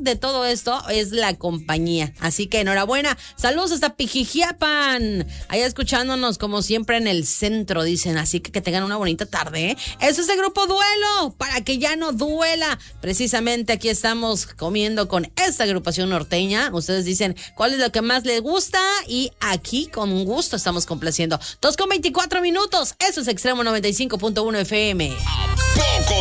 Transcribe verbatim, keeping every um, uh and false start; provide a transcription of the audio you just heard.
de todo esto es la compañía. Así que enhorabuena. Saludos hasta Pijijiapan. Allá escuchándonos como siempre en el centro, dicen. Así que que tengan una bonita tarde, ¿eh? Eso es el Grupo Duelo, para que ya no duela. Precisamente aquí estamos comiendo con esta agrupación norteña. Ustedes dicen cuál es lo que más les gusta y aquí con gusto estamos complaciendo. dos con veinticuatro minutos. Eso es Extremo noventa y cinco punto uno F M. ¿A poco